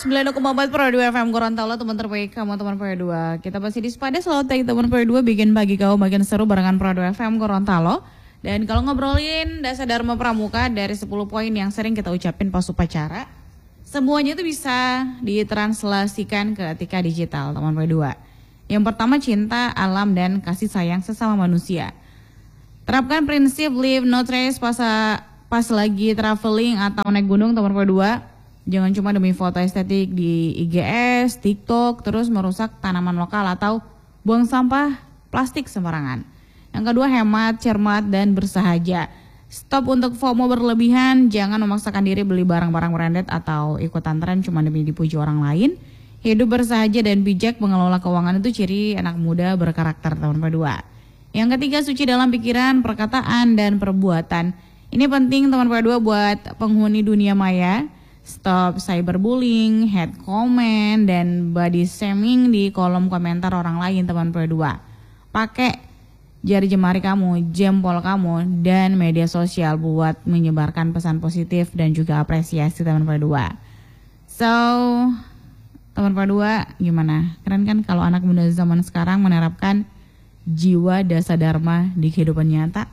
9,4 Pro 2 FM Gorontalo, teman terbaik kamu, teman Pro 2. Kita masih di Sepada, selalu tag teman Pro 2, bikin pagi kamu makin seru barengan Pro 2 FM Gorontalo. Dan kalau ngobrolin dasar Dharma Pramuka dari 10 poin yang sering kita ucapin pas upacara, semuanya itu bisa ditranslasikan ke etika digital, teman Pro 2. Yang pertama, cinta, alam, dan kasih sayang sesama manusia. Terapkan prinsip leave no trace pas lagi traveling atau naik gunung, teman Pro 2. Jangan cuma demi foto estetik di IGS, TikTok, terus merusak tanaman lokal atau buang sampah plastik sembarangan. Yang kedua, hemat, cermat, dan bersahaja. Stop untuk FOMO berlebihan, jangan memaksakan diri beli barang-barang branded atau ikutan tren cuma demi dipuji orang lain. Hidup bersahaja dan bijak mengelola keuangan itu ciri anak muda berkarakter, tahun kedua. Yang ketiga, suci dalam pikiran, perkataan, dan perbuatan. Ini penting teman kedua buat penghuni dunia maya. Stop cyberbullying, hate comment, dan body shaming di kolom komentar orang lain, teman kedua. Pakai jari jemari kamu, jempol kamu, dan media sosial buat menyebarkan pesan positif dan juga apresiasi, teman kedua. So, teman kedua, gimana? Keren kan kalau anak muda zaman sekarang menerapkan jiwa dasa dharma di kehidupan nyata?